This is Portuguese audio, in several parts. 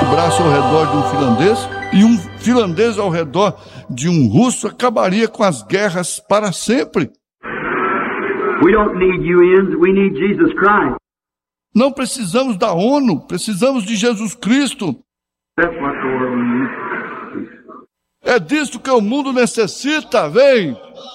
braço ao redor de um finlandês e um finlandês ao redor de um russo acabaria com as guerras para sempre. We don't need UNs, we need Jesus Christ. Não precisamos da ONU, precisamos de Jesus Cristo. That's what the world needs. É disso que o mundo necessita, vem!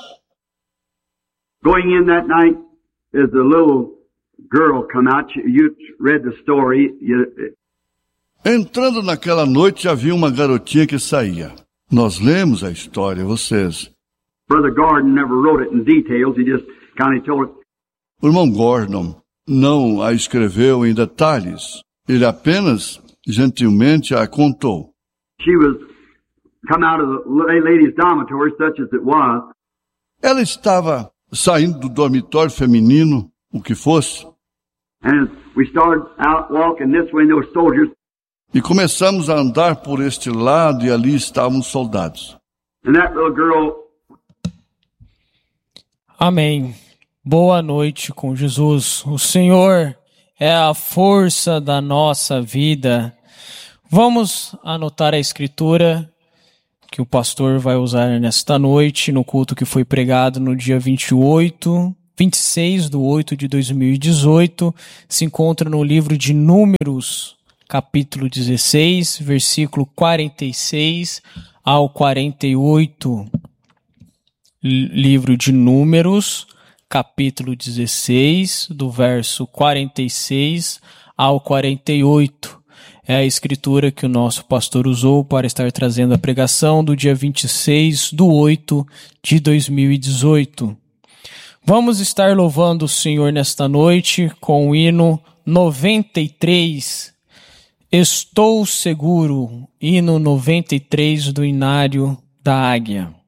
Going in that night, as a little girl come out, you read the story. Entrando naquela noite, havia uma garotinha que saía. Nós lemos a história, vocês. Brother Gordon never wrote it in details, he just kind of told it. O irmão Gordon não a escreveu em detalhes. Ele apenas, gentilmente, a contou. She was come out of the ladies' dormitory, such as it was. Ela estava saindo do dormitório feminino, o que fosse. And we started out walking this way, and there were soldiers. E começamos a andar por este lado, e ali estavam os soldados. And that little girl. Amém. Boa noite com Jesus. O Senhor é a força da nossa vida. Vamos anotar a escritura que o pastor vai usar nesta noite, no culto que foi pregado no dia 26/8/2018. Se encontra no livro de Números, capítulo 16, versículo 46 ao 48. Livro de Números, capítulo 16, do verso 46 ao 48. É a escritura que o nosso pastor usou para estar trazendo a pregação do dia 26/8/2018. Vamos estar louvando o Senhor nesta noite com o hino 93. Estou seguro, hino 93 do Inário da Águia.